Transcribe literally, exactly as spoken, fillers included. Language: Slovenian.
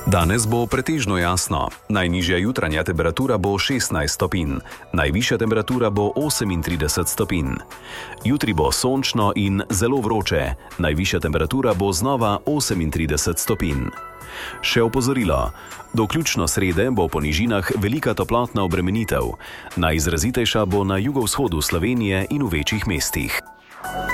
Danes bo pretežno jasno. Najnižja jutranja temperatura bo šestnajst stopinj, najvišja temperatura bo osemintrideset stopinj. Jutri bo sončno in zelo vroče, najvišja temperatura bo znova osemintrideset stopinj. Še opozorilo. Do vključno srede bo po nižinah velika toplotna obremenitev. Najizrazitejša bo na jugovzhodu Slovenije in v večjih mestih.